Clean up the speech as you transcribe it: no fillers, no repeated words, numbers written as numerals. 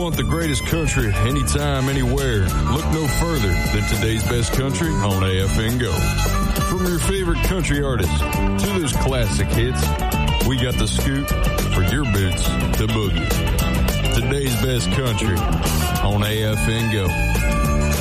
want the greatest country anytime, anywhere, look no further than today's best country on AFN Go. From your favorite country artists to those classic hits, we got the scoop for your boots to boogie. Today's best country on AFN Go.